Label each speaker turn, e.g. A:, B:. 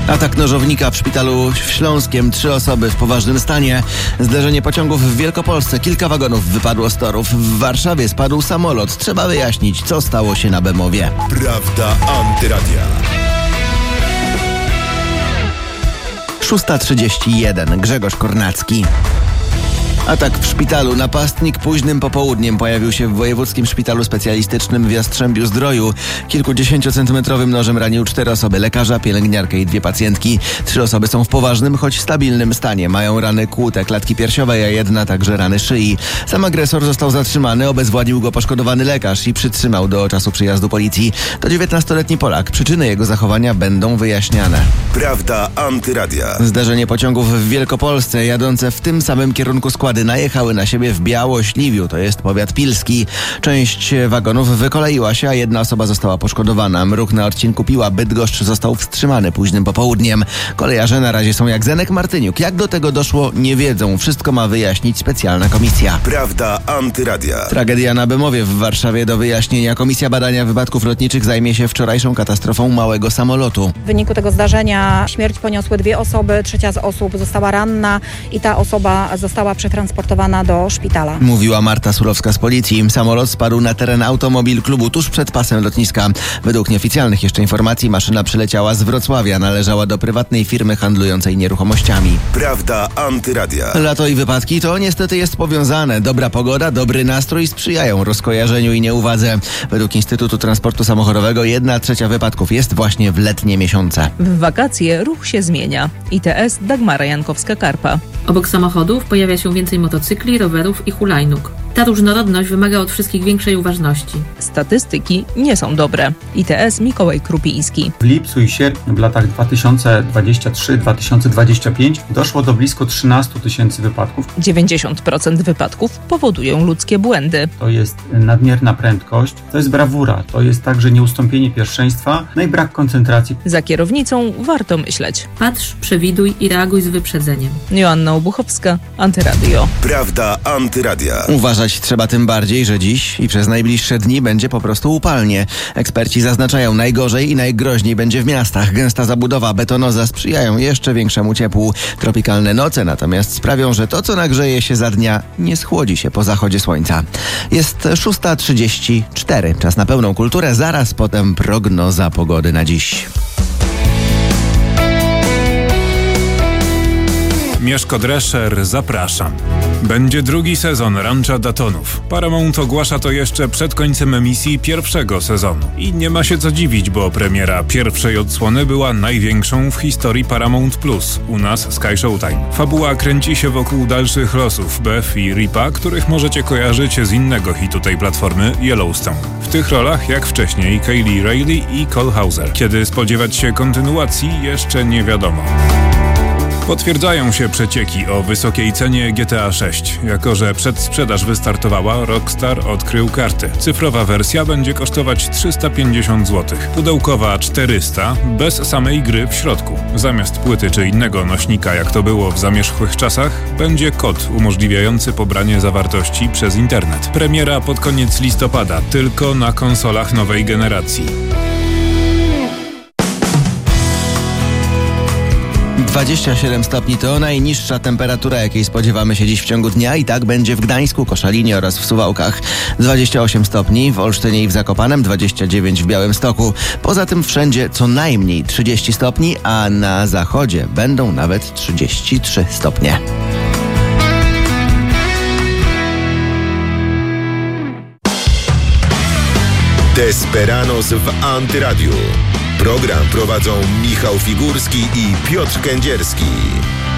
A: Atak nożownika w szpitalu w Śląskiem. 3 osoby w poważnym stanie. Zderzenie pociągów w Wielkopolsce. Kilka wagonów wypadło z torów. W Warszawie spadł samolot. Trzeba wyjaśnić, co stało się na Bemowie.
B: Prawda Antyradia.
A: 6:31. Grzegorz Kornacki. Atak w szpitalu. Napastnik późnym popołudniem pojawił się w Wojewódzkim Szpitalu Specjalistycznym w Jastrzębiu-Zdroju. Kilkudziesięciocentymetrowym nożem ranił 4 osoby. Lekarza, pielęgniarkę i 2 pacjentki. 3 osoby są w poważnym, choć stabilnym stanie. Mają rany kłute klatki piersiowej, a 1 także rany szyi. Sam agresor został zatrzymany. Obezwładnił go poszkodowany lekarz i przytrzymał do czasu przyjazdu policji. To 19-letni Polak. Przyczyny jego zachowania będą wyjaśniane.
B: Prawda Antyradia.
A: Zdarzenie pociągów w Wielkopolsce. Jadące w tym samym kierunku składy najechały na siebie w Białośliwiu, to jest powiat pilski. Część wagonów wykoleiła się, a 1 osoba została poszkodowana. Ruch na odcinku Piła-Bydgoszcz został wstrzymany późnym popołudniem. Kolejarze na razie są jak Zenek Martyniuk. Jak do tego doszło, nie wiedzą. Wszystko ma wyjaśnić specjalna komisja.
B: Prawda Antyradia.
A: Tragedia na Bemowie w Warszawie. Do wyjaśnienia Komisja Badania Wypadków Lotniczych zajmie się wczorajszą katastrofą małego samolotu.
C: W wyniku tego zdarzenia śmierć poniosły 2 osoby, 3 z osób została ranna i ta osoba została przetransportowana do szpitala.
A: Mówiła Marta Sulowska z policji. Samolot spadł na teren Automobil Klubu tuż przed pasem lotniska. Według nieoficjalnych jeszcze informacji maszyna przyleciała z Wrocławia. Należała do prywatnej firmy handlującej nieruchomościami.
B: Prawda Antyradia.
A: Lato i wypadki to niestety jest powiązane. Dobra pogoda, dobry nastrój sprzyjają rozkojarzeniu i nieuwadze. Według Instytutu Transportu Samochodowego 1/3 wypadków jest właśnie w letnie miesiące.
D: W wakacje ruch się zmienia. ITS Dagmara Jankowska-Karpa.
E: Obok samochodów pojawia się więcej motocykli, rowerów i hulajnóg. Ta różnorodność wymaga od wszystkich większej uważności.
D: Statystyki nie są dobre. ITS Mikołaj Krupiński.
F: W lipcu i sierpniu w latach 2023-2025 doszło do blisko 13 000 wypadków.
D: 90% wypadków powodują ludzkie błędy.
F: To jest nadmierna prędkość, to jest brawura, to jest także nieustąpienie pierwszeństwa, no i brak koncentracji.
D: Za kierownicą warto myśleć.
E: Patrz, przewiduj i reaguj z wyprzedzeniem.
D: Joanna Obuchowska, Antyradio.
B: Prawda Antyradia.
A: Uważać trzeba tym bardziej, że dziś i przez najbliższe dni będzie po prostu upalnie. Eksperci zaznaczają, najgorzej i najgroźniej będzie w miastach. Gęsta zabudowa, betonoza sprzyjają jeszcze większemu ciepłu. Tropikalne noce natomiast sprawią, że to, co nagrzeje się za dnia, nie schłodzi się po zachodzie słońca. Jest 6:34. Czas na pełną kulturę. Zaraz potem prognoza pogody na dziś.
G: Mieszko Drescher, zapraszam. Będzie 2. sezon Rancha Datonów. Paramount ogłasza to jeszcze przed końcem emisji 1. sezonu. I nie ma się co dziwić, bo premiera pierwszej odsłony była największą w historii Paramount+, u nas Sky Showtime. Fabuła kręci się wokół dalszych losów Beth i Ripa, których możecie kojarzyć z innego hitu tej platformy, Yellowstone. W tych rolach, jak wcześniej, Kaylee Riley i Cole Hauser. Kiedy spodziewać się kontynuacji, jeszcze nie wiadomo. Potwierdzają się przecieki o wysokiej cenie GTA 6. Jako że przedsprzedaż wystartowała, Rockstar odkrył karty. Cyfrowa wersja będzie kosztować 350 zł, pudełkowa 400, bez samej gry w środku. Zamiast płyty czy innego nośnika, jak to było w zamierzchłych czasach, będzie kod umożliwiający pobranie zawartości przez internet. Premiera pod koniec listopada, tylko na konsolach nowej generacji.
A: 27 stopni to najniższa temperatura, jakiej spodziewamy się dziś w ciągu dnia i tak będzie w Gdańsku, Koszalinie oraz w Suwałkach. 28 stopni w Olsztynie i w Zakopanem, 29 w Białymstoku. Poza tym wszędzie co najmniej 30 stopni, a na zachodzie będą nawet 33 stopnie.
B: Desperados w Antyradiu. Program prowadzą Michał Figurski i Piotr Kędzierski.